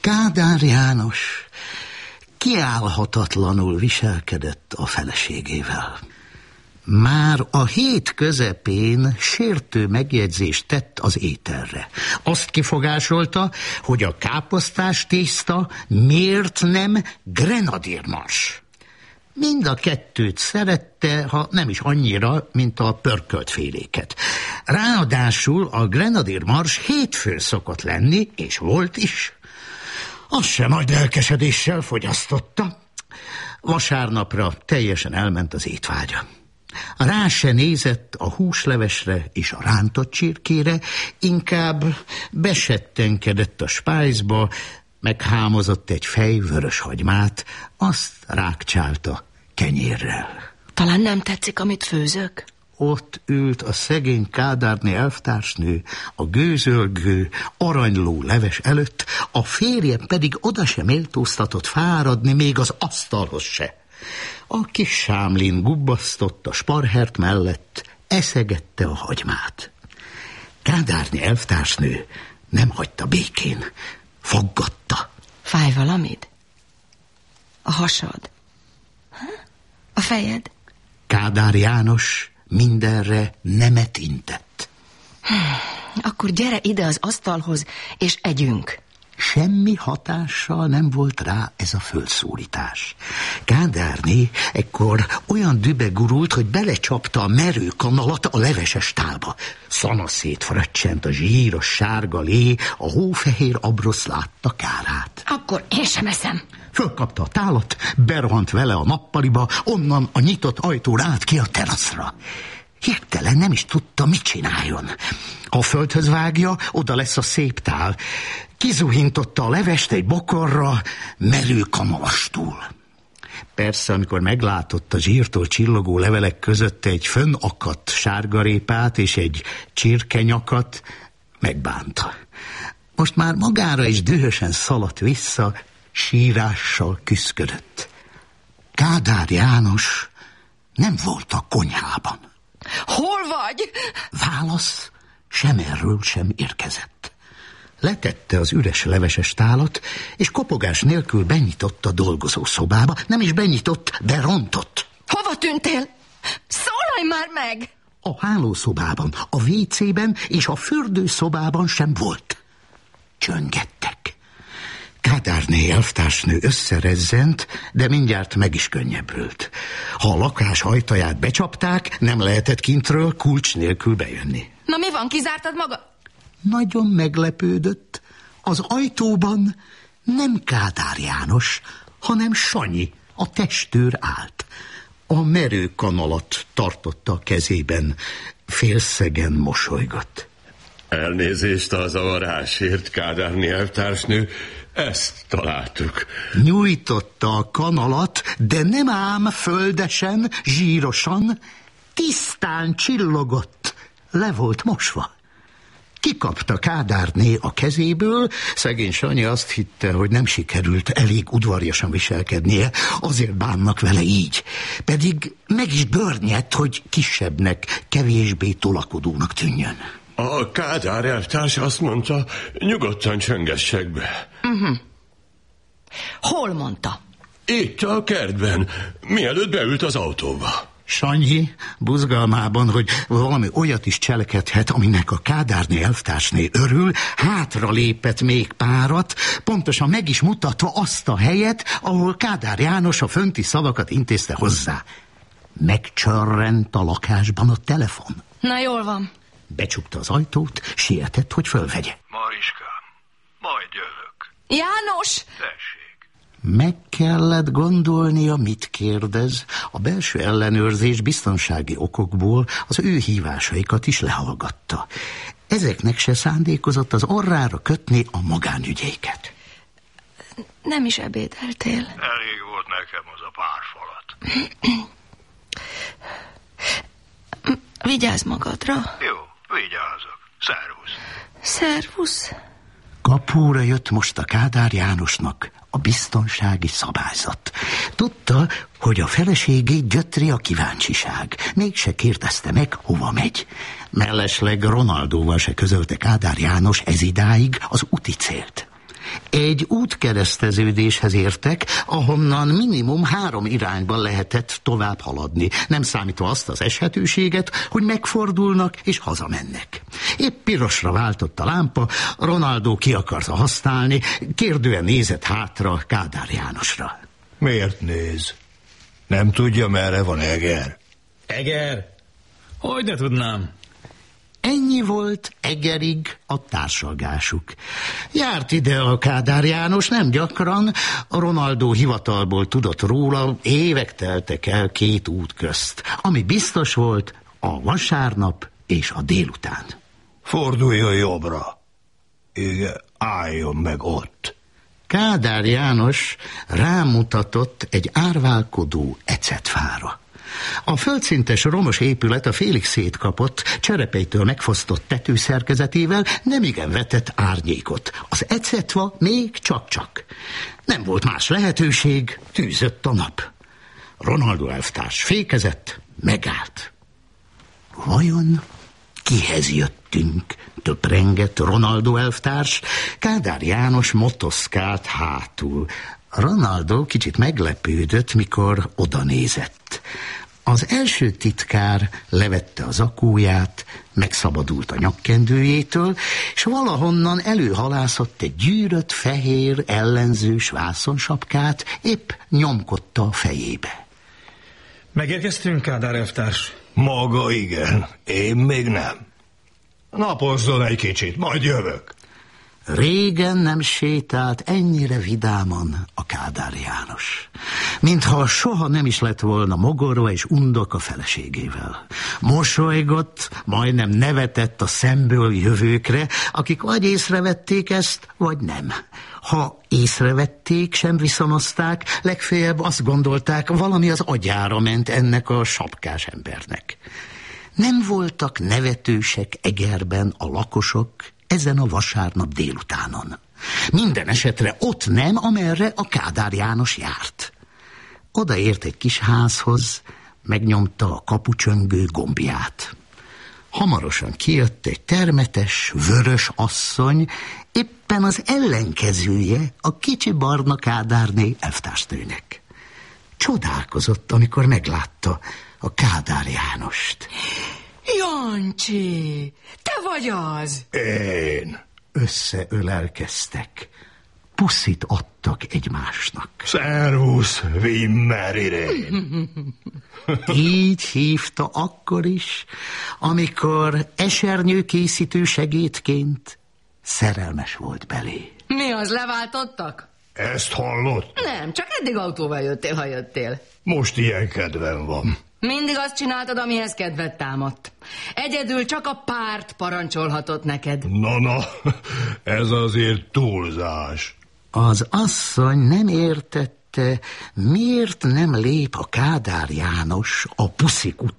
Kádár János kiállhatatlanul viselkedett a feleségével. Már a hét közepén sértő megjegyzést tett az ételre. Azt kifogásolta, hogy a káposztás tészta miért nem grenadírmars. Mind a kettőt szerette, ha nem is annyira, mint a pörkölt féléket. Ráadásul a grenadírmars hétfőn szokott lenni, és volt is. Azt sem nagy lelkesedéssel fogyasztotta. Vasárnapra teljesen elment az étvágya. Rá se nézett a húslevesre és a rántott csirkére, inkább besettenkedett a spájzba, meghámozott egy fej vörös hagymát, azt rákcsálta kenyérrel. Talán nem tetszik, amit főzök? Ott ült a szegény kádárné elvtársnő a gőzölgő, aranyló leves előtt, a férje pedig oda sem méltóztatott fáradni, még az asztalhoz se. A kis sámlin gubbasztott a sparhert mellett, eszegette a hagymát. Kádárné elvtársnő nem hagyta békén, foggatta. Fáj valamid? A hasad? A fejed? Kádár János mindenre nemet intett. Akkor gyere ide az asztalhoz, és együnk. Semmi hatással nem volt rá ez a fölszólítás. Kádárné ekkor olyan dübe gurult, hogy belecsapta a merő kanalat a leveses tálba. Szanaszét fröccsent a zsíros sárga lé, a hófehér abrosz látta kárát. Akkor én sem eszem. Fölkapta a tálat, berohant vele a nappaliba, onnan a nyitott ajtón át ki a teraszra. Hirtelen nem is tudta, mit csináljon. Ha földhöz vágja, oda lesz a szép tál. Kizuhintotta a levest egy bokorra, merő kamalastól. Persze, amikor meglátott a zsírtól csillogó levelek között egy fönnakadt sárgarépát és egy csirkenyakat, megbánta. Most már magára is dühösen szaladt vissza, sírással küszködött. Kádár János nem volt a konyhában. Hol vagy? Válasz sem erről sem érkezett. Letette az üres leveses tálat, és kopogás nélkül benyitott a dolgozószobába. Nem is benyitott, berontott. Hova tűntél? Szólalj már meg! A hálószobában, a WC-ben és a fürdőszobában sem volt. Csöngettek. Kádárné elvtársnő összerezzent, de mindjárt meg is könnyebbült. Ha a lakás ajtaját becsapták, nem lehetett kintről kulcs nélkül bejönni. Na mi van, kizártad maga? Nagyon meglepődött. Az ajtóban nem Kádár János, hanem Sanyi, a testőr állt. A merő kanalat tartotta a kezében, félszegen mosolygott. Elnézést a zavarásért, Kádárné elvtársnő, ezt találtuk. Nyújtotta a kanalat, de nem ám földesen, zsírosan, tisztán csillogott, le volt mosva. Kikapta Kádárné a kezéből, szegény Sanyi azt hitte, hogy nem sikerült elég udvarjasan viselkednie, azért bánnak vele így. Pedig meg is bőrnyedt, hogy kisebbnek, kevésbé tolakodónak tűnjön. A Kádár elvtárs azt mondta, nyugodtan csöngessek be. Hol mondta? Itt a kertben, mielőtt beült az autóba. Sanyi buzgalmában, hogy valami olyat is cselekedhet, aminek a Kádárné elvtársné örül, hátra lépett még párat, pontosan meg is mutatva azt a helyet, ahol Kádár János a fönti szavakat intézte hozzá. Megcsörrent a lakásban a telefon. Na jól van. Becsukta az ajtót, sietett, hogy fölvegye. Mariskám, majd jövök. János! Tessék. Meg kellett gondolnia, mit kérdez. A belső ellenőrzés biztonsági okokból az ő hívásaikat is lehallgatta. Ezeknek se szándékozott az orrára kötni a magánügyeiket. Nem is ebédeltél. Elég volt nekem az a pár falat. Vigyázz magadra. Jó, vigyázok. Szervusz. Szervusz. Kapura jött most a Kádár Jánosnak a biztonsági szabályzat. Tudta, hogy a feleségét gyötri a kíváncsiság. Mégse kérdezte meg, hova megy. Mellesleg Ronaldóval se közölte Kádár János ezidáig az úti célt. Egy útkereszteződéshez értek, ahonnan minimum 3 irányban lehetett tovább haladni, nem számítva azt az eshetőséget, hogy megfordulnak és hazamennek. Épp pirosra váltott a lámpa, Ronaldo ki akarta használni, kérdően nézett hátra Kádár Jánosra. Miért néz? Nem tudja, merre van Eger? Eger? Hogy ne tudnám? Ennyi volt Egerig a társalgásuk. Járt ide a Kádár János nem gyakran, a Ronaldo hivatalból tudott róla, évek teltek el 2 út közt. Ami biztos volt, a vasárnap és a délután. Forduljon jobbra. Igen, álljon meg ott. Kádár János rámutatott egy árválkodó ecetfára. A földszintes romos épület a félig szétkapott, cserepelytől megfosztott tetőszerkezetével nemigen vetett árnyékot. Az ecetfa még csak-csak. Nem volt más lehetőség, tűzött a nap. Ronaldo elvtárs fékezett, megállt. Vajon kihez jöttünk? Töprengett Ronaldo elvtárs, Kádár János motoszkált hátul. Ronaldo kicsit meglepődött, mikor oda nézett. Az első titkár levette az zakóját, megszabadult a nyakkendőjétől, és valahonnan előhalászott egy gyűrött, fehér, ellenzős vászonsapkát, épp nyomkodta a fejébe. Megérkeztünk, Kádár elvtárs? Maga igen, én még nem. Napozzon egy kicsit, majd jövök. Régen nem sétált ennyire vidáman a Kádár János. Mintha soha nem is lett volna mogorva és undok a feleségével. Mosolygott, majdnem nevetett a szemből jövőkre, akik vagy észrevették ezt, vagy nem. Ha észrevették, sem viszonozták, legfeljebb azt gondolták, valami az agyára ment ennek a sapkás embernek. Nem voltak nevetősek Egerben a lakosok ezen a vasárnap délutánon. Minden esetre ott nem, amerre a Kádár János járt. Odaért egy kis házhoz, megnyomta a kapucsöngő gombját. Hamarosan kijött egy termetes, vörös asszony, éppen az ellenkezője a kicsi barna Kádárné elvtársnőnek. Csodálkozott, amikor meglátta a Kádár Jánost. Jancsi, te vagy az? Én. Összeölelkeztek. Puszit adtak egymásnak. Szervusz, Wimmer Irén. Így hívta akkor is, amikor esernyőkészítő segédként szerelmes volt belé. Mi az, leváltottak? Ezt hallott? Nem, csak eddig autóval jöttél, ha jöttél. Most ilyen kedvem van. Mindig azt csináltad, amihez kedved támadt. Egyedül csak a párt parancsolhatott neked. Na, ez azért túlzás. Az asszony nem értette, miért nem lép a Kádár János a puszik